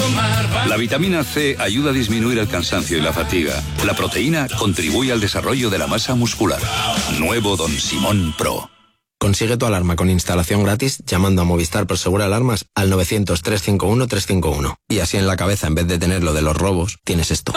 La vitamina C ayuda a disminuir el cansancio y la fatiga. La proteína contribuye al desarrollo de la masa muscular. Nuevo Don Simón Pro. Consigue tu alarma con instalación gratis llamando a Movistar Prosegur Alarmas al 900-351-351. Y así en la cabeza, en vez de tener lo de los robos, tienes esto.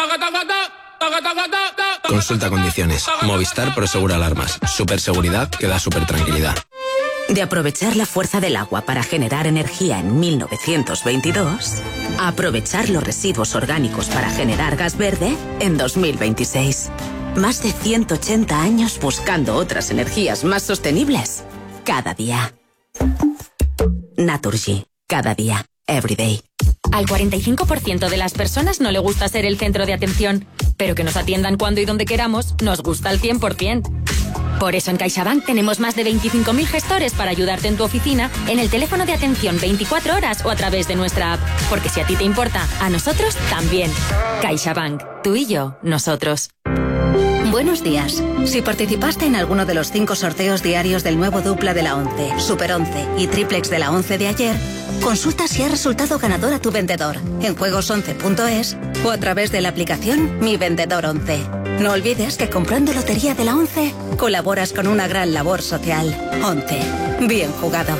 Consulta condiciones. Movistar Prosegur Alarmas. Superseguridad que da supertranquilidad. De aprovechar la fuerza del agua para generar energía en 1922, a aprovechar los residuos orgánicos para generar gas verde en 2026. Más de 180 años buscando otras energías más sostenibles. Cada día. Naturgy. Cada día. Every day. Al 45% de las personas no le gusta ser el centro de atención, pero que nos atiendan cuando y donde queramos nos gusta al 100%. Por eso en CaixaBank tenemos más de 25.000 gestores para ayudarte en tu oficina, en el teléfono de atención 24 horas o a través de nuestra app. Porque si a ti te importa, a nosotros también. CaixaBank. Tú y yo, nosotros. Buenos días. Si participaste en alguno de los 5 sorteos diarios del nuevo dupla de la 11, Super 11 y triplex de la 11 de ayer, consulta si ha resultado ganador a tu vendedor en juegos11.es o a través de la aplicación Mi Vendedor 11. No olvides que comprando lotería de la 11 colaboras con una gran labor social. 11. Bien jugado.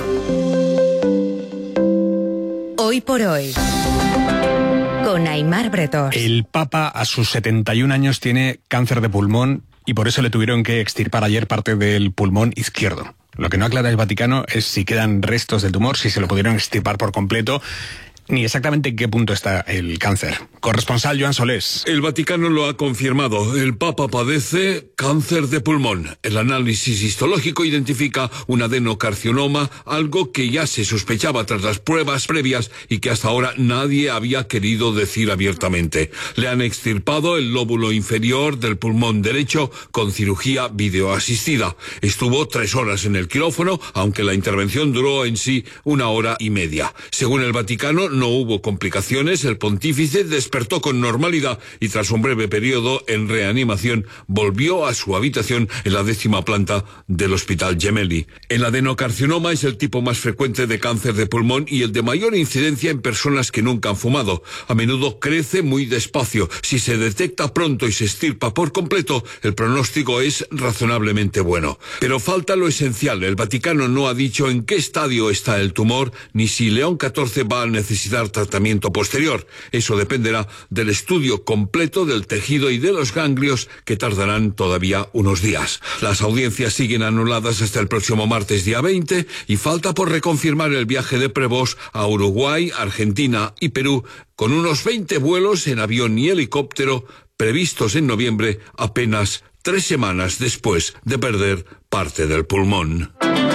Hoy por hoy, con Aimar Bretós. El Papa a sus 71 años tiene cáncer de pulmón y por eso le tuvieron que extirpar ayer parte del pulmón izquierdo. Lo que no aclara el Vaticano es si quedan restos del tumor, si se lo pudieron extirpar por completo, ni exactamente en qué punto está el cáncer. Corresponsal Joan Solés. El Vaticano lo ha confirmado. El Papa padece cáncer de pulmón. El análisis histológico identifica un adenocarcinoma, algo que ya se sospechaba tras las pruebas previas y que hasta ahora nadie había querido decir abiertamente. Le han extirpado el lóbulo inferior del pulmón derecho con cirugía videoasistida. Estuvo 3 horas en el quirófano, aunque la intervención duró en sí 1 hora y media. Según el Vaticano, no hubo complicaciones, el pontífice despertó con normalidad y tras un breve periodo en reanimación volvió a su habitación en la 10ª planta del Hospital Gemelli. El adenocarcinoma es el tipo más frecuente de cáncer de pulmón y el de mayor incidencia en personas que nunca han fumado. A menudo crece muy despacio. Si se detecta pronto y se extirpa por completo, el pronóstico es razonablemente bueno. Pero falta lo esencial. El Vaticano no ha dicho en qué estadio está el tumor ni si León XIV va a necesitar tratamiento posterior. Eso dependerá del estudio completo del tejido y de los ganglios que tardarán todavía unos días. Las audiencias siguen anuladas hasta el próximo martes día 20 y falta por reconfirmar el viaje de Prevost a Uruguay, Argentina y Perú con unos 20 vuelos en avión y helicóptero previstos en noviembre, apenas 3 semanas después de perder parte del pulmón.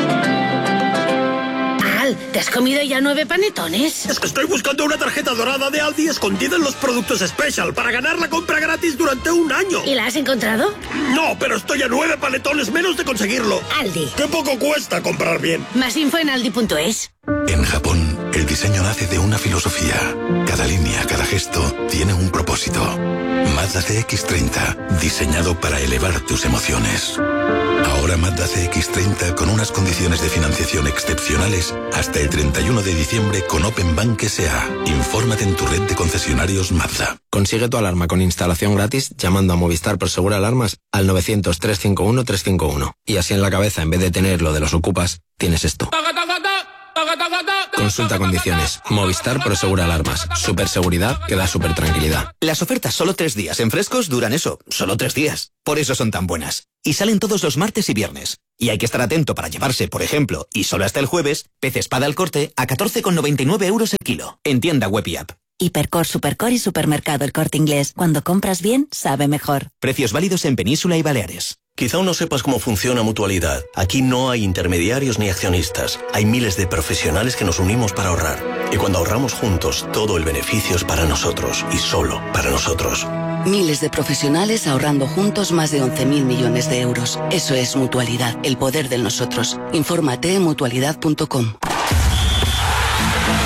¿Te has comido ya 9 panetones? Es que estoy buscando una tarjeta dorada de Aldi escondida en los productos Special para ganar la compra gratis durante 1 año. ¿Y la has encontrado? No, pero estoy a 9 panetones menos de conseguirlo. Aldi. ¡Qué poco cuesta comprar bien! Más info en aldi.es. En Japón, el diseño nace de una filosofía. Cada línea, cada gesto, tiene un propósito. Mazda CX-30, diseñado para elevar tus emociones. Ahora Mazda CX-30 con unas condiciones de financiación excepcionales hasta el 31 de diciembre con Open Bank S.A. Infórmate en tu red de concesionarios Mazda. Consigue tu alarma con instalación gratis llamando a Movistar Prosegur Alarmas al 900-351-351. Y así en la cabeza, en vez de tener lo de los ocupas, tienes esto. Consulta condiciones. Movistar Prosegur Alarmas. Superseguridad que da supertranquilidad. Las ofertas solo 3 días en Frescos duran eso, solo 3 días. Por eso son tan buenas. Y salen todos los martes y viernes. Y hay que estar atento para llevarse, por ejemplo, y solo hasta el jueves, pez espada al corte a 14,99 € el kilo. En tienda web y app. Hipercor, Supercor y Supermercado El Corte Inglés. Cuando compras bien, sabe mejor. Precios válidos en Península y Baleares. Quizá aún no sepas cómo funciona Mutualidad. Aquí no hay intermediarios ni accionistas. Hay miles de profesionales que nos unimos para ahorrar. Y cuando ahorramos juntos, todo el beneficio es para nosotros y solo para nosotros. Miles de profesionales ahorrando juntos más de 11.000 millones de euros. Eso es Mutualidad, el poder del nosotros. Infórmate en mutualidad.com.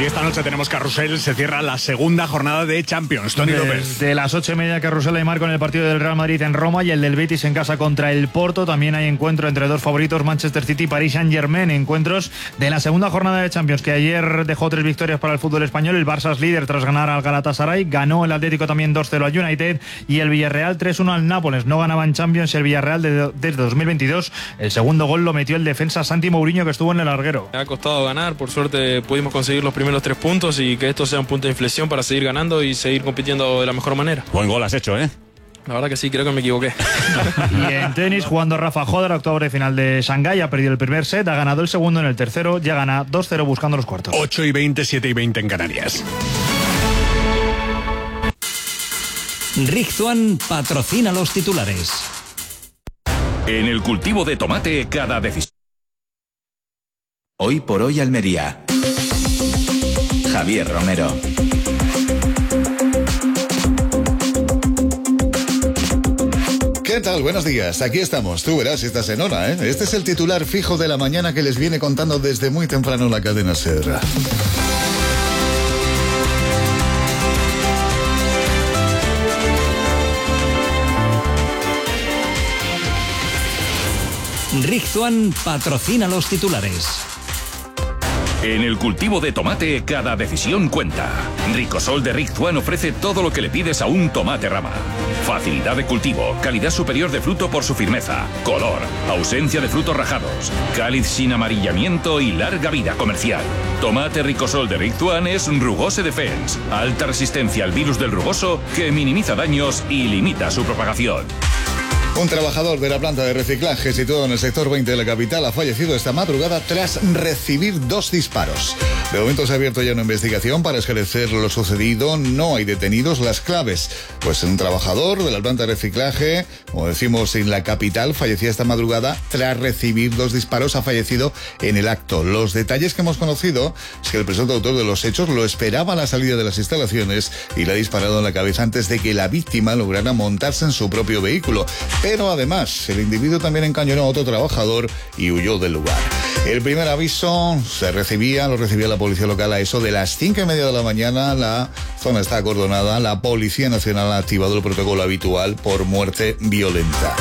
Y esta noche tenemos carrusel, se cierra la segunda jornada de Champions. Toni López. De las 8:30 carrusel Aimar con el partido del Real Madrid en Roma y el del Betis en casa contra el Porto. También hay encuentro entre dos favoritos, Manchester City y Paris Saint-Germain. Encuentros de la segunda jornada de Champions, que ayer dejó 3 victorias para el fútbol español. El Barça es líder tras ganar al Galatasaray. Ganó el Atlético también 2-0 al United y el Villarreal 3-1 al Nápoles. No ganaba en Champions el Villarreal desde 2022. El segundo gol lo metió el defensa Santi Mourinho, que estuvo en el larguero. Ha costado ganar, por suerte pudimos conseguir los primeros 3 puntos y que esto sea un punto de inflexión para seguir ganando y seguir compitiendo de la mejor manera. Buen gol has hecho, ¿eh? La verdad que sí, creo que me equivoqué. Y en tenis, jugando Rafa Hodar, octavo de final de Shanghái, ha perdido el primer set, ha ganado el segundo en el tercero, ya gana 2-0 buscando los cuartos. 8:20, 7:20 en Canarias. Rizzuan patrocina los titulares. En el cultivo de tomate, cada decisión. Hoy por hoy Almería. Javier Romero. ¿Qué tal? Buenos días. Aquí estamos. Tú verás si estás en hora, ¿eh? Este es el titular fijo de la mañana que les viene contando desde muy temprano la cadena SER. Rizzuan patrocina los titulares. En el cultivo de tomate, cada decisión cuenta. Ricosol de Rizzuan ofrece todo lo que le pides a un tomate rama. Facilidad de cultivo, calidad superior de fruto por su firmeza, color, ausencia de frutos rajados, cáliz sin amarillamiento y larga vida comercial. Tomate Ricosol de Rizzuan es Rugose Defense, alta resistencia al virus del rugoso que minimiza daños y limita su propagación. Un trabajador de la planta de reciclaje situado en el sector 20 de la capital ha fallecido esta madrugada tras recibir 2 disparos. De momento se ha abierto ya una investigación para esclarecer lo sucedido. No hay detenidos. Las claves, pues un trabajador de la planta de reciclaje, como decimos, en la capital, fallecía esta madrugada tras recibir 2 disparos. Ha fallecido en el acto. Los detalles que hemos conocido es que el presunto autor de los hechos lo esperaba a la salida de las instalaciones y le ha disparado en la cabeza antes de que la víctima lograra montarse en su propio vehículo. Pero además, el individuo también encañonó a otro trabajador y huyó del lugar. El primer aviso lo recibía la policía local a eso de las 5:30 de la mañana. La zona está acordonada. La Policía Nacional ha activado el protocolo habitual por muerte violenta.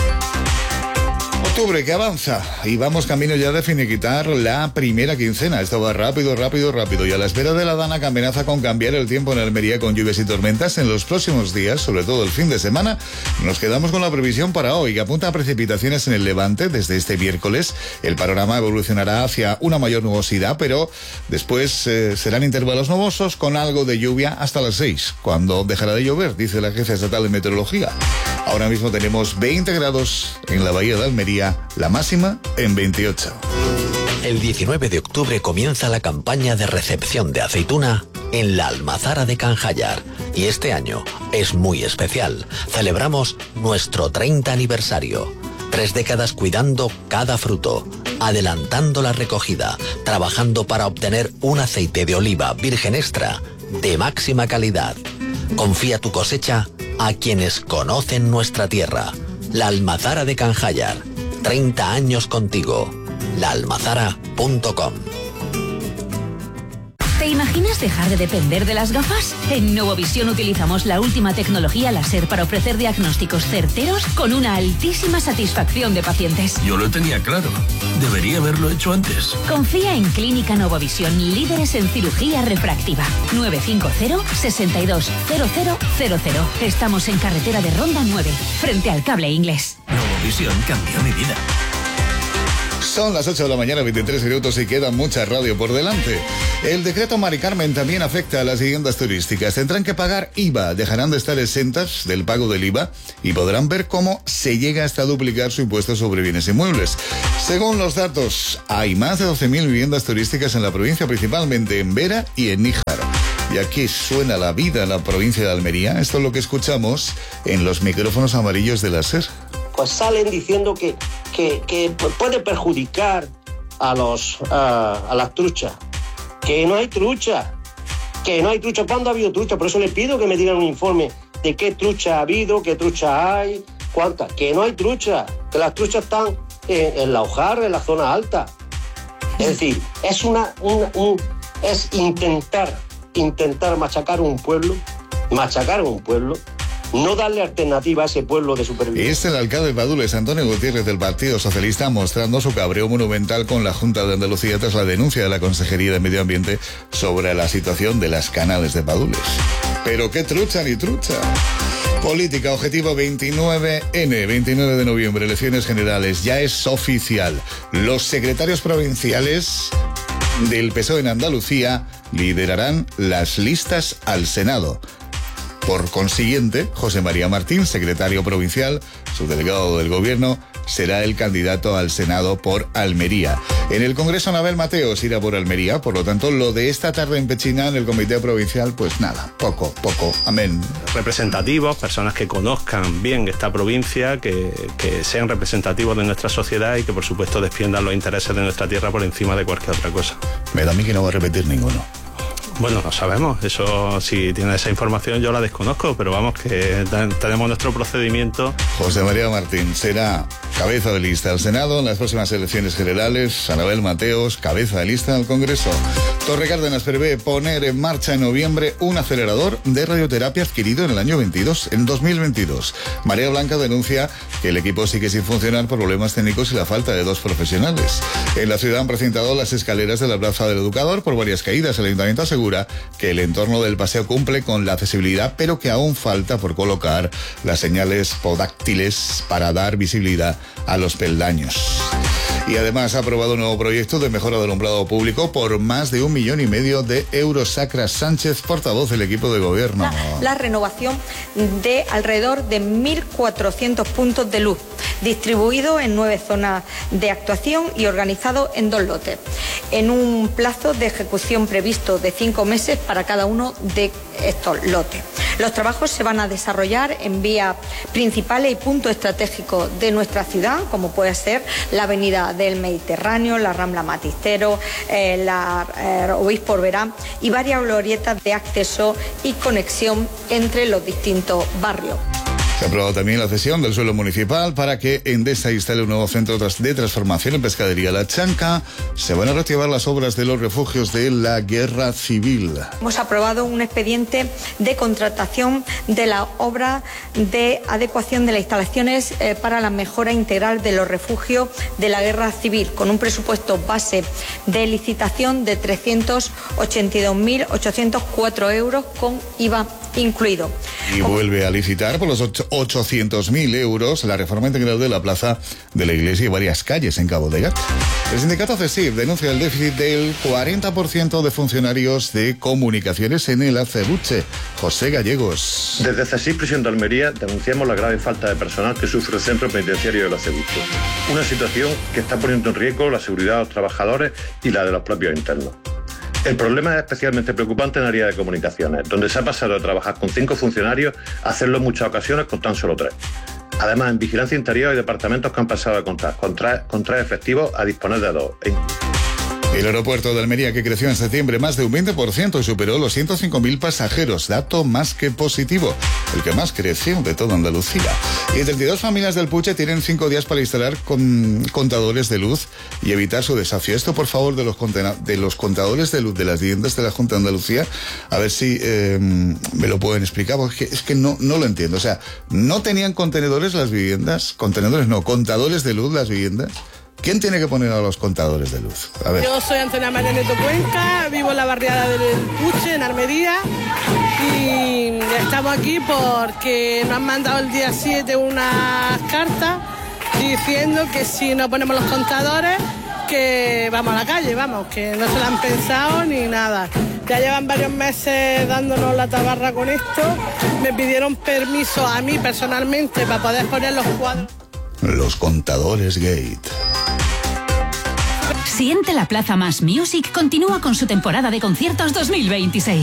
Octubre que avanza y vamos camino ya de finiquitar la primera quincena. Esto va rápido y a la espera de la dana que amenaza con cambiar el tiempo en Almería con lluvias y tormentas en los próximos días, sobre todo el fin de semana. Nos quedamos con la previsión para hoy que apunta a precipitaciones en el Levante desde este miércoles. El panorama evolucionará hacia una mayor nubosidad, pero después serán intervalos nubosos con algo de lluvia hasta las 6, cuando dejará de llover, dice la Agencia Estatal de Meteorología. Ahora mismo tenemos 20 grados en la bahía de Almería, la máxima en 28. El 19 de octubre comienza la campaña de recepción de aceituna en la Almazara de Canjallar. Y este año es muy especial. Celebramos nuestro 30 aniversario. 3 décadas cuidando cada fruto, adelantando la recogida, trabajando para obtener un aceite de oliva virgen extra de máxima calidad. Confía tu cosecha a quienes conocen nuestra tierra. La Almazara de Canjallar. 30 años contigo. laalmazara.com. ¿Te imaginas dejar de depender de las gafas? En Novovisión utilizamos la última tecnología láser para ofrecer diagnósticos certeros con una altísima satisfacción de pacientes. Yo lo tenía claro. Debería haberlo hecho antes. Confía en Clínica Novovisión, líderes en cirugía refractiva. 950-620000. Estamos en carretera de Ronda 9, frente al Cable Inglés. Novovisión cambió mi vida. Son las 8 de la mañana, 23 minutos y queda mucha radio por delante. El decreto Mari Carmen también afecta a las viviendas turísticas. Tendrán que pagar IVA, dejarán de estar exentas del pago del IVA y podrán ver cómo se llega hasta duplicar su impuesto sobre bienes inmuebles. Según los datos, hay más de 12.000 viviendas turísticas en la provincia, principalmente en Vera y en Níjar. Y aquí suena la vida en la provincia de Almería. Esto es lo que escuchamos en los micrófonos amarillos de la SER. Pues salen diciendo que puede perjudicar a las truchas. Que no hay trucha. ¿Cuándo ha habido trucha? Por eso les pido que me digan un informe de qué trucha ha habido, qué trucha hay, cuántas. Que no hay trucha. Que las truchas están en la Ojarra, en la zona alta. Es decir, es es intentar machacar un pueblo, no darle alternativa a ese pueblo de supervivencia. Es el alcalde de Badules, Antonio Gutiérrez, del Partido Socialista, mostrando su cabreo monumental con la Junta de Andalucía tras la denuncia de la Consejería de Medio Ambiente sobre la situación de las canales de Badules. Pero qué trucha ni trucha. Política, objetivo 29N, 29 de noviembre, elecciones generales. Ya es oficial. Los secretarios provinciales del PSOE en Andalucía liderarán las listas al Senado. Por consiguiente, José María Martín, secretario provincial, subdelegado del Gobierno, será el candidato al Senado por Almería. En el Congreso, Anabel Mateos irá por Almería, por lo tanto, lo de esta tarde en Pechina, en el Comité Provincial, pues nada, poco, amén. Representativos, personas que conozcan bien esta provincia, que sean representativos de nuestra sociedad y que, por supuesto, defiendan los intereses de nuestra tierra por encima de cualquier otra cosa. Me da a mí que no va a repetir ninguno. Bueno, no sabemos, eso, si tiene esa información yo la desconozco, pero vamos, que tenemos nuestro procedimiento. José María Martín será cabeza de lista al Senado en las próximas elecciones generales. Anabel Mateos, cabeza de lista al Congreso. Torre Cárdenas prevé poner en marcha en noviembre un acelerador de radioterapia adquirido en el año 2022. María Blanca denuncia que el equipo sigue sin funcionar por problemas técnicos y la falta de 2 profesionales. En la ciudad han presentado las escaleras de la Plaza del Educador por varias caídas. El Ayuntamiento asegura que el entorno del paseo cumple con la accesibilidad, pero que aún falta por colocar las señales podáctiles para dar visibilidad a los peldaños. Y además ha aprobado un nuevo proyecto de mejora del alumbrado público por más de 1,5 millones de euros. Sacra Sánchez, portavoz del equipo de gobierno. La renovación de alrededor de 1.400 puntos de luz, distribuidos en 9 zonas de actuación y organizados en 2 lotes, en un plazo de ejecución previsto de 5 meses para cada uno de estos lotes. Los trabajos se van a desarrollar en vías principales y puntos estratégicos de nuestra ciudad, como puede ser la Avenida del Mediterráneo, la Rambla Matistero, la Obispo Orberá y varias glorietas de acceso y conexión entre los distintos barrios. Se ha aprobado también la cesión del suelo municipal para que Endesa instale un nuevo centro de transformación en pescadería La Chanca. Se van a reactivar las obras de los refugios de la guerra civil. Hemos aprobado un expediente de contratación de la obra de adecuación de las instalaciones para la mejora integral de los refugios de la guerra civil, con un presupuesto base de licitación de 382.804 euros con IVA incluido. Y vuelve a licitar por los 800.000 euros la reforma integral de la plaza de la iglesia y varias calles en Cabo de Gata. El sindicato CESIF denuncia el déficit del 40% de funcionarios de comunicaciones en el Acebuche. José Gallegos. Desde CESIF Prisión de Almería denunciamos la grave falta de personal que sufre el centro penitenciario del Acebuche. Una situación que está poniendo en riesgo la seguridad de los trabajadores y la de los propios internos. El problema es especialmente preocupante en el área de comunicaciones, donde se ha pasado de trabajar con 5 funcionarios a hacerlo en muchas ocasiones con tan solo 3. Además, en vigilancia interior hay departamentos que han pasado de contar con 3 efectivos a disponer de 2. El aeropuerto de Almería, que creció en septiembre más de un 20% y superó los 105.000 pasajeros, dato más que positivo, el que más creció de toda Andalucía. Y 32 familias del Puche tienen 5 días para instalar contadores de luz y evitar su desafío. Esto, por favor, de los contadores de luz de las viviendas de la Junta de Andalucía, a ver si me lo pueden explicar, porque es que no lo entiendo. O sea, ¿no tenían contenedores las viviendas? Contadores de luz las viviendas. ¿Quién tiene que poner a los contadores de luz? A ver. Yo soy Antonia María Neto Cuenca, vivo en la barriada del Puche, en Almería, y estamos aquí porque nos han mandado el día 7 unas cartas diciendo que si no ponemos los contadores, que vamos a la calle, que no se lo han pensado ni nada. Ya llevan varios meses dándonos la tabarra con esto. Me pidieron permiso a mí personalmente para poder poner los cuadros. Los contadores Gate. Siente la Plaza Más Music continúa con su temporada de conciertos 2026.